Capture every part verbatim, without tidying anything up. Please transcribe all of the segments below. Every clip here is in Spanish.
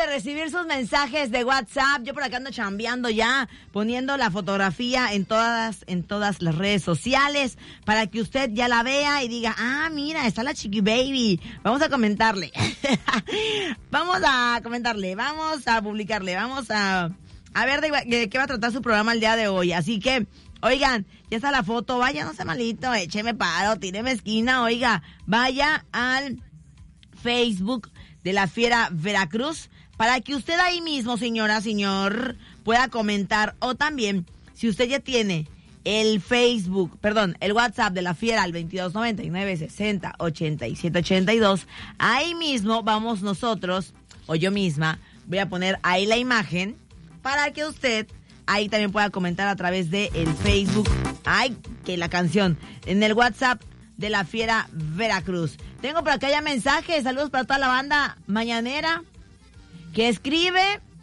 recibir sus mensajes de WhatsApp. Yo por acá ando chambeando ya, poniendo la fotografía en todas, en todas las redes sociales para que usted ya la vea y diga, ah, mira, está la Chiqui Baby. Vamos a comentarle. Vamos a comentarle, vamos a publicarle, vamos a, a ver de, de qué va a tratar su programa el día de hoy. Así que, oigan, ya está la foto, vaya, no sea malito, écheme paro, tíreme esquina, oiga, vaya al Facebook de la Fiera Veracruz para que usted ahí mismo, señora, señor, pueda comentar. O también, si usted ya tiene el Facebook, perdón, el WhatsApp de la Fiera al veintidós noventa y nueve sesenta ochenta y siete ochenta y dos, ahí mismo vamos nosotros, o yo misma, voy a poner ahí la imagen para que usted ahí también pueda comentar a través de el Facebook. Ay, que la canción en el WhatsApp de la Fiera Veracruz. Tengo por acá ya mensajes, saludos para toda la banda mañanera que escribe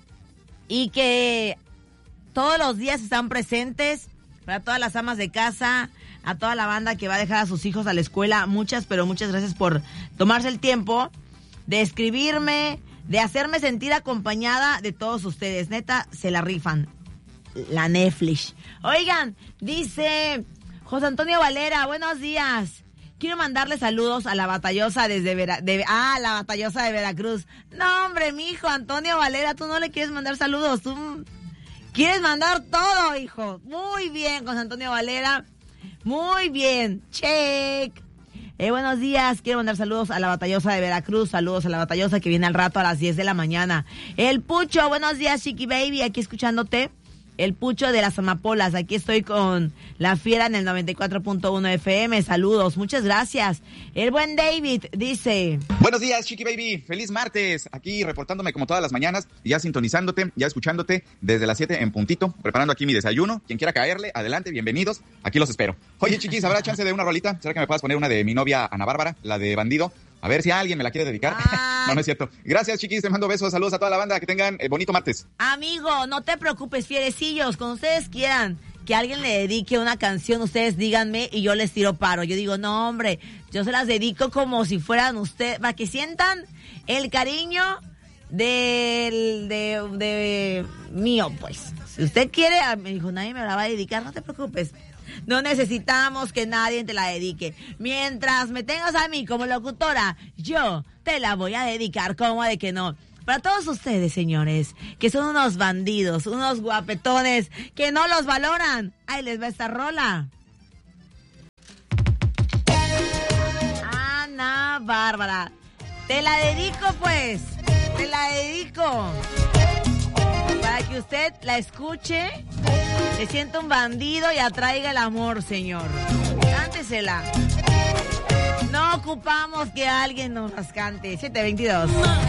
y que todos los días están presentes, para todas las amas de casa, a toda la banda que va a dejar a sus hijos a la escuela. Muchas, pero muchas gracias por tomarse el tiempo de escribirme, de hacerme sentir acompañada de todos ustedes. Neta, se la rifan. La Netflix. Oigan, dice José Antonio Valera, buenos días. Quiero mandarle saludos a la batallosa desde Vera, de, ah, la batallosa de Veracruz. No, hombre, mi hijo Antonio Valera, tú no le quieres mandar saludos, tú quieres mandar todo, hijo. Muy bien, José Antonio Valera. Muy bien, check. Eh, buenos días, quiero mandar saludos a la batallosa de Veracruz, saludos a la batallosa que viene al rato a las diez de la mañana. El Pucho, buenos días, Chiqui Baby, aquí escuchándote. El Pucho de las Amapolas, aquí estoy con la Fiera en el noventa y cuatro punto uno F M, saludos, muchas gracias. El buen David dice... Buenos días, Chiqui Baby, feliz martes, aquí reportándome como todas las mañanas, ya sintonizándote, ya escuchándote desde las siete en puntito, preparando aquí mi desayuno. Quien quiera caerle, adelante, bienvenidos, aquí los espero. Oye, Chiquis, ¿habrá chance de una rolita? ¿Será que me puedas poner una de mi novia Ana Bárbara, la de Bandido? A ver si alguien me la quiere dedicar. No, no es cierto. Gracias, Chiquis, te mando besos, saludos a toda la banda, que tengan eh, bonito martes. Amigo, no te preocupes, fierecillos, cuando ustedes quieran que alguien le dedique una canción, ustedes díganme y yo les tiro paro. Yo digo, no, hombre, yo se las dedico como si fueran ustedes, para que sientan el cariño del, de, de mío, pues. Si usted quiere, me dijo, nadie me la va a dedicar, no te preocupes. No necesitamos que nadie te la dedique. Mientras me tengas a mí como locutora, yo te la voy a dedicar, ¿cómo de que no? Para todos ustedes, señores, que son unos bandidos, unos guapetones, que no los valoran. Ahí les va esta rola. Ana Bárbara. Te la dedico, pues. Te la dedico. Para que usted la escuche, se sienta un bandido y atraiga el amor, señor. Cántesela. No ocupamos que alguien nos las cante. siete veintidós.